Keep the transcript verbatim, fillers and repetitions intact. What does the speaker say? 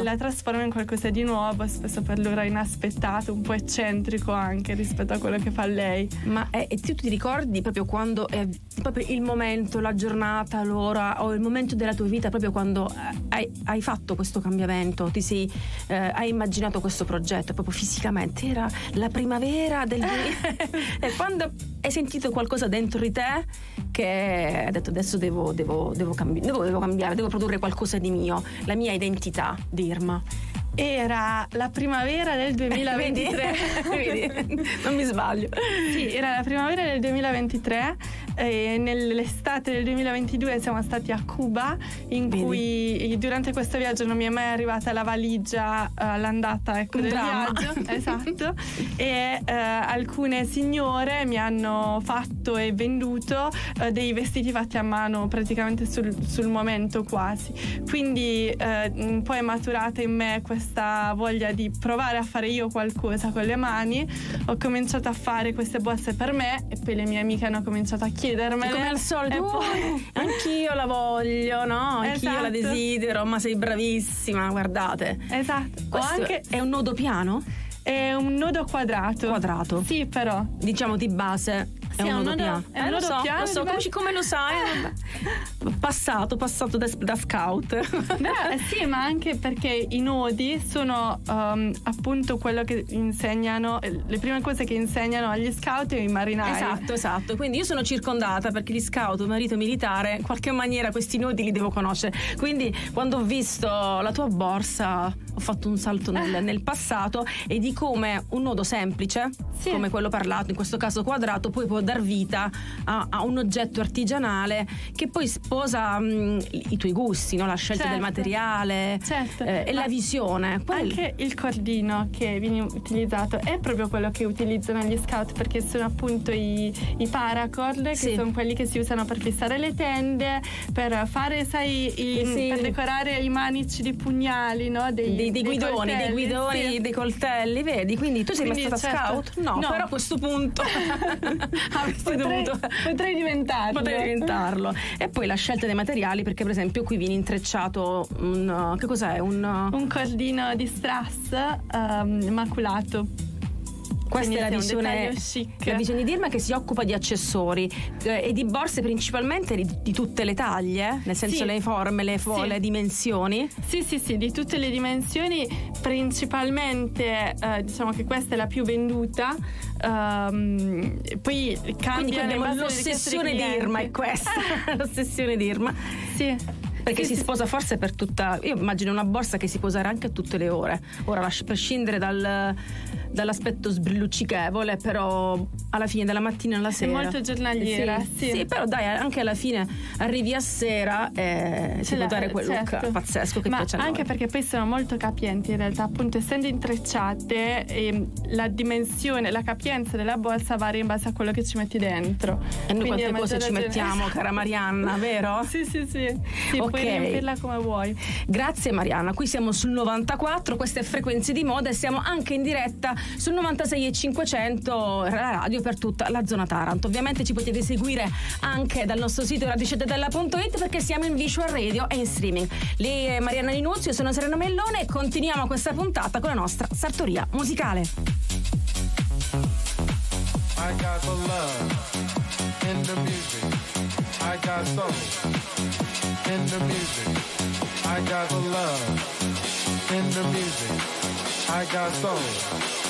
e la trasforma in qualcosa di nuovo, spesso per loro inaspettato, un po' eccentrico anche rispetto a quello che fa lei. Ma è, e tu ti ricordi proprio quando è proprio il momento, la giornata, l'ora o il momento della tua vita proprio quando hai, hai fatto questo cambiamento, ti sei eh, hai immaginato questo progetto proprio fisicamente? Era la primavera del e quando hai sentito qualcosa dentro di te che hai detto adesso devo, devo, devo, cambi- devo, devo cambiare, devo produrre qualcosa di mio, la mia identità di Irma? Era la primavera del duemilaventitré. Vedi? Non mi sbaglio. Sì, era la primavera del duemilaventitré e nell'estate del duemilaventidue siamo stati a Cuba, in Vedi? cui durante questo viaggio non mi è mai arrivata la valigia uh, all'andata, ecco, Un del dramma. viaggio. Esatto. E uh, alcune signore mi hanno fatto e venduto uh, dei vestiti fatti a mano praticamente sul, sul momento quasi. Quindi uh, un po' è maturata in me questa questa voglia di provare a fare io qualcosa con le mani. Ho cominciato a fare queste borse per me e poi le mie amiche hanno cominciato a chiedermele, come al solito. E uh, poi... anch'io la voglio, no? Anch'io esatto. la desidero, ma sei bravissima, guardate. Esatto. Questo anche... è un nodo piano? È un nodo quadrato. Quadrato? Sì, però diciamo di base sì, è un nodo, nodo piano. È un eh, nodo lo so, piano lo so, come, come lo sai? passato, passato da, da scout. Beh, sì, ma anche perché i nodi sono um, appunto quello che insegnano, le prime cose che insegnano agli scout e ai marinai. Esatto, esatto. Quindi io sono circondata perché gli scout, un marito militare, in qualche maniera questi nodi li devo conoscere. Quindi quando ho visto la tua borsa ho fatto un salto nel, nel passato e di come un nodo semplice, sì, come quello parlato, in questo caso quadrato, poi può dar vita a, a un oggetto artigianale che poi sposa mh, i tuoi gusti, no? La scelta certo. del materiale, certo. eh, e Ma la visione. Qual anche il cordino che viene utilizzato è proprio quello che utilizzano gli scout, perché sono appunto i, i paracord, che sì. sono quelli che si usano per fissare le tende, per fare, sai, i, sì. per decorare i manici di pugnali, no? Dei, dei, dei, dei guidoni, coltelli, dei guidoni, sì. dei coltelli, vedi? Quindi tu sei Quindi, mai stata certo. scout? No, no, però a questo punto avresti potrei, dovuto potrei diventarlo. Potrei diventarlo. E poi la scelta dei materiali, perché per esempio qui viene intrecciato un che cos'è? Un, un cordino di strass um, maculato. Questa è la visione, la visione di Irma, che si occupa di accessori eh, e di borse principalmente di, di tutte le taglie, nel senso sì. le forme, le, fo- sì. le dimensioni. Sì, sì, sì, di tutte le dimensioni, principalmente eh, diciamo che questa è la più venduta. Um, poi cambia. Quindi abbiamo l'ossessione di Irma, è questa l'ossessione di Irma. Sì. Perché sì, si sì. sposa forse per tutta. Io immagino una borsa che si può usare anche a tutte le ore. Ora, a prescindere dal, dall'aspetto sbrilluccichevole, però alla fine della mattina alla sera. È molto giornaliera. Sì, sì. sì, però dai, anche alla fine arrivi a sera e si può dare quel certo. look pazzesco che Ma piace a noi. anche perché poi sono molto capienti in realtà, appunto essendo intrecciate, eh, la dimensione, la capienza della borsa varia in base a quello che ci metti dentro. E noi quindi quante cose ci mettiamo, cara Marianna, vero? Sì, sì, sì. sì okay. Puoi riempirla come vuoi. Grazie Marianna, qui siamo sul novantaquattro, queste è Frequenze di Moda e siamo anche in diretta sul novantasei e cinquecento, la radio per tutta la zona Taranto. Ovviamente ci potete seguire anche dal nostro sito radiocetedella punto it, perché siamo in visual radio e in streaming. Lei è Marianna Linuzio, io sono Serena Mellone e continuiamo questa puntata con la nostra sartoria musicale. I got the love in the music. I got soul in the music. I got the love in the music. I got soul